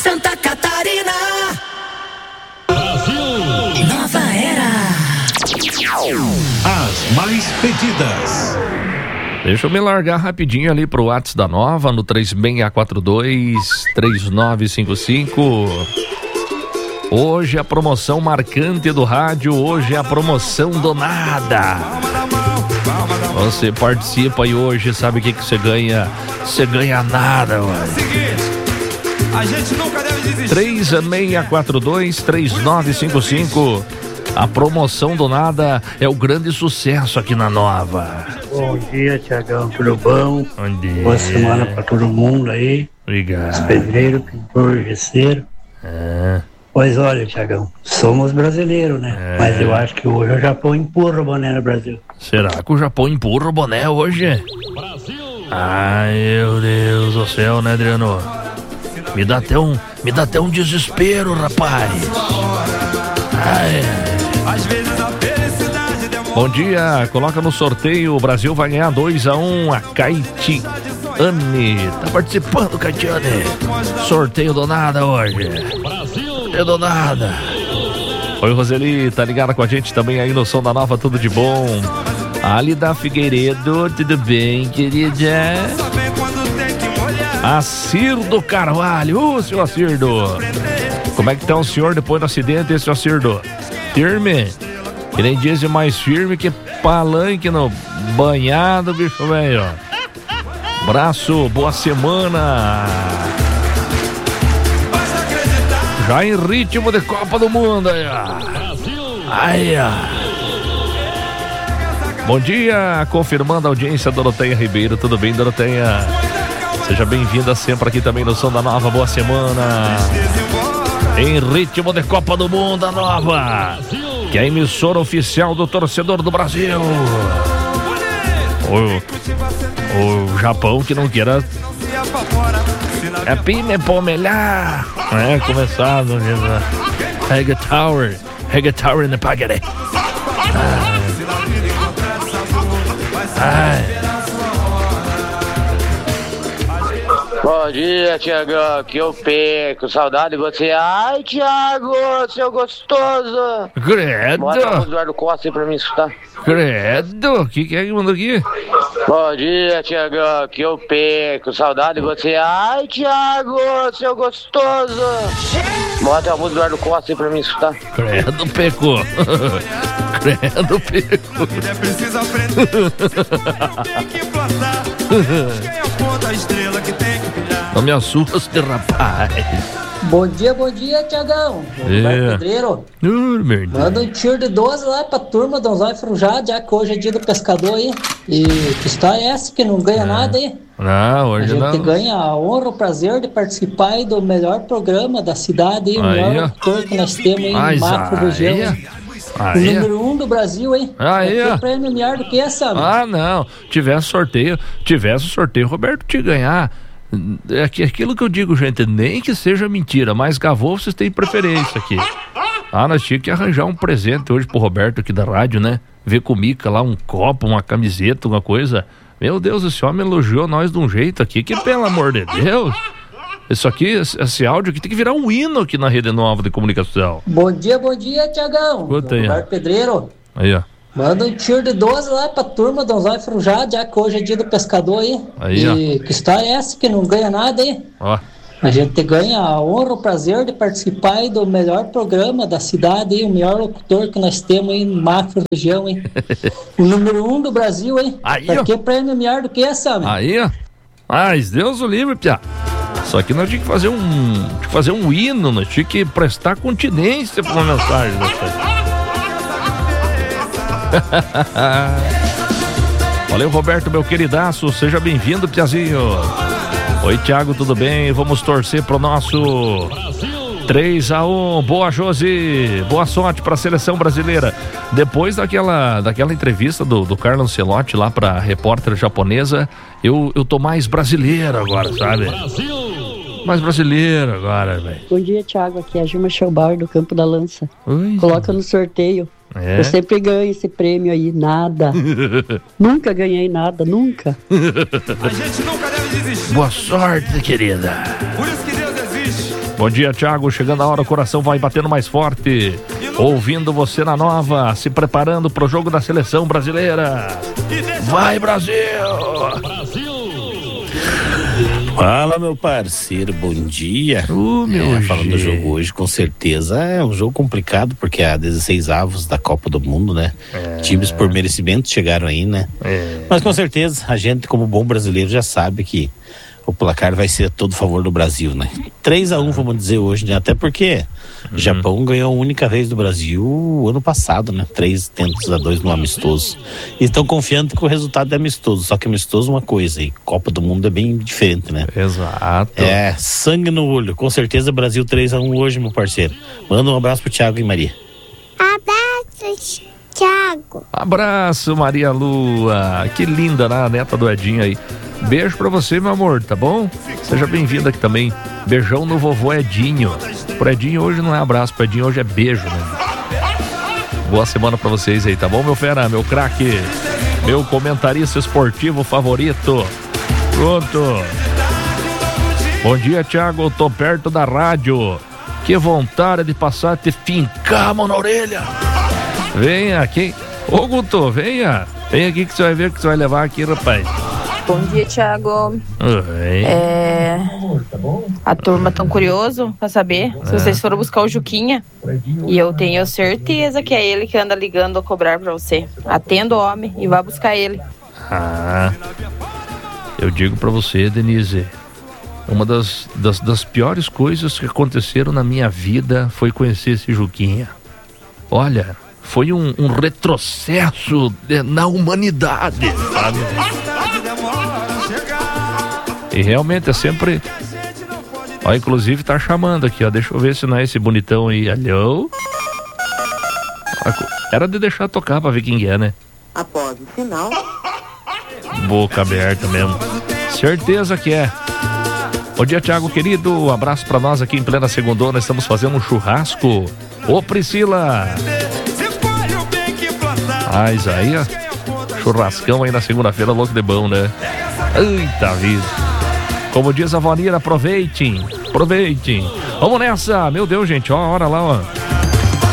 Santa Catarina. Brasil. Nova era. As mais pedidas. Deixa eu me largar rapidinho ali pro WhatsApp da Nova, no 3642-3955. Hoje a promoção marcante do rádio, hoje é a promoção do nada. Você participa e hoje sabe o que você ganha? Você ganha nada, mano. 3642-3955. A promoção do nada é o grande sucesso aqui na Nova. Bom dia, Tiagão, tudo bom? Bom dia. Boa semana pra todo mundo aí. Obrigado. Os pedreiros, pintor, gesseiro. Pois olha, Tiagão, somos brasileiros, né? Mas eu acho que hoje o Japão empurra o boné no Brasil. Será que o Japão empurra o boné hoje? Ai, meu Deus do céu, né, Adriano? Me dá até um desespero, rapaz. Ai. Bom dia, coloca no sorteio, o Brasil vai ganhar 2-1, a Caetiane tá participando, Caetiane. Sorteio do nada hoje. Sorteio do nada. Oi, Roseli, tá ligada com a gente também aí no Som da Nova, tudo de bom. Alida Figueiredo, tudo bem, querida? Acirdo Carvalho, seu Acirdo. Como é que tá o senhor depois do acidente, esse Acirdo? Firme? Que nem dizem, mais firme que palanque no banhado, bicho velho. Abraço, boa semana. Já em ritmo de Copa do Mundo aí, ó. Aí, ó. Bom dia, confirmando a audiência, Doroteia Ribeiro. Tudo bem, Doroteia? Seja bem-vinda sempre aqui também no Som da Nova. Boa semana. Em ritmo de Copa do Mundo, a Nova, que é a emissora oficial do torcedor do Brasil. O Japão que não queira é pime pomelhar. É, começado. Rega Tower in the Pagare. Bom dia, Tiagão, aqui eu perco, saudade de você. Ai, Tiago, seu gostoso. Credo. Bota o Eduardo Costa aí pra mim escutar. Credo, o que é que mandou aqui? Bom dia, Tiagão, aqui eu perco, saudade de você. Ai, Tiago, seu gostoso. Bota a música do Eduardo Costa aí pra mim escutar. Credo, pecou. Credo, pecou. Precisa aprender. Tem que plantar. Quem aponta a estrela que tem que brilhar. Não me assuste, rapaz. Bom dia, Tiagão. Pedreiro. Manda um tiro de 12 lá pra turma do Zóio Frujado, já que hoje é dia do pescador aí. E que história é essa que não ganha nada aí? Não, hoje não. A gente ganha a honra, o prazer de participar aí do melhor programa da cidade aí, o melhor locutor que nós temos aí no macro região. O número 1 do Brasil, hein? Tem prêmio melhor do que essa, amigo. Ah, não. Tivesse sorteio, Roberto te ganhar. É aquilo que eu digo, gente, nem que seja mentira, mas gravou, vocês têm preferência aqui. Nós tínhamos que arranjar um presente hoje pro Roberto aqui da rádio, né? Ver com o Mica lá, um copo, uma camiseta, uma coisa. Meu Deus, esse homem elogiou nós de um jeito aqui, que pelo amor de Deus. Isso aqui, esse áudio aqui tem que virar um hino aqui na Rede Nova de Comunicação. Bom dia, Tiagão. Roberto Pedreiro. Aí, ó. Manda um tiro de 12 lá pra turma do Zóio Frujado, já que hoje é dia do pescador aí. E que história é essa que não ganha nada aí? Ó. A gente ganha a honra, o prazer de participar aí do melhor programa da cidade aí, o melhor locutor que nós temos aí no macro região, hein? O número 1 do Brasil, hein? Aí, pra que prêmio melhor do que essa, amigo? Aí, ó. Mas Deus o livre, piá. Só que nós tínhamos que fazer um hino, nós tínhamos que prestar continência pra uma mensagem dessa. Valeu, Roberto, meu queridaço, seja bem-vindo, piazinho. Oi, Thiago, tudo bem? Vamos torcer pro nosso 3-1, boa, Josi, boa sorte pra seleção brasileira. Depois daquela entrevista do Carlo Ancelotti lá pra repórter japonesa, eu tô mais brasileiro agora, sabe? Mais brasileiro agora, velho. Bom dia, Thiago, aqui é a Gilma Schellbauer do Campo da Lança. Oi. Coloca no sorteio. Eu sempre ganho esse prêmio aí, nada. Nunca ganhei nada, nunca. A gente nunca deve desistir. Boa sorte, querida. Por isso que Deus existe. Bom dia, Thiago. Chegando a hora, o coração vai batendo mais forte. Ouvindo você na nova, se preparando pro jogo da seleção brasileira. Vai, Brasil! Fala, meu parceiro, bom dia. Falando do jogo hoje, com certeza é um jogo complicado, porque há 16 avos da Copa do Mundo, né? Times por merecimento chegaram aí, né? Mas com certeza, a gente, como bom brasileiro, já sabe que o placar vai ser a todo favor do Brasil, né? 3-1, vamos dizer hoje, né? Até porque o Japão ganhou a única vez do Brasil ano passado, né? 3-2 no amistoso. E estão confiantes que o resultado é amistoso, só que amistoso é uma coisa, e Copa do Mundo é bem diferente, né? Exato. Sangue no olho. Com certeza Brasil 3-1 hoje, meu parceiro. Manda um abraço pro Thiago e Maria. Abraço, Thiago. Abraço, Maria Lua. Que linda, né? A neta do Edinho aí. Beijo pra você, meu amor, tá bom? Seja bem-vindo aqui também. Beijão no vovô Edinho. Pro Edinho hoje não é abraço, pro Edinho hoje é beijo, né? Boa semana pra vocês aí, tá bom, meu fera? Meu craque, meu comentarista esportivo favorito. Pronto. Bom dia, Thiago. Eu tô perto da rádio. Que vontade de passar te fincar a mão na orelha. Venha aqui. Ô, Guto, venha. Vem aqui que você vai ver o que você vai levar aqui, rapaz. Bom dia, Thiago. Oi. A turma tão curioso pra saber se vocês foram buscar o Juquinha. E eu tenho certeza que é ele que anda ligando a cobrar pra você. Atenda o homem e vá buscar ele. Eu digo pra você, Denise, uma das piores coisas que aconteceram na minha vida foi conhecer esse Juquinha. Olha, foi um retrocesso na humanidade, sabe? E realmente é sempre... Ó, inclusive tá chamando aqui, ó. Deixa eu ver se não é esse bonitão aí. Alô? Era de deixar tocar pra ver quem é, né? Após o sinal. Boca aberta mesmo. Certeza que é. Bom dia, Thiago, querido. Um abraço pra nós aqui em plena segundona. Estamos fazendo um churrasco. Ô, Priscila! Isaías. Churrascão aí na segunda-feira, louco de bom, né? Eita vida. Como diz a Vanira, aproveitem. Vamos nessa. Meu Deus, gente, ó, olha lá, ó.